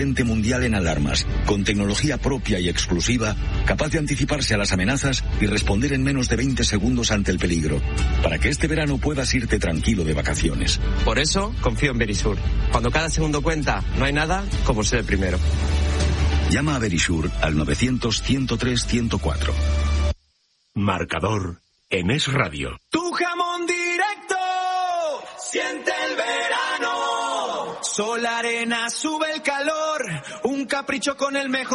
mundial en alarmas, con tecnología propia y exclusiva, capaz de anticiparse a las amenazas y responder en menos de 20 segundos ante el peligro, para que este verano puedas irte tranquilo de vacaciones. Por eso confío en Verisur. Cuando cada segundo cuenta, no hay nada como ser el primero. Llama a Verisur al 900-103-104. Marcador en Es Radio. Tu jamón directo, siente el verano. Sol, arena, sube el calor, un capricho con el mejor.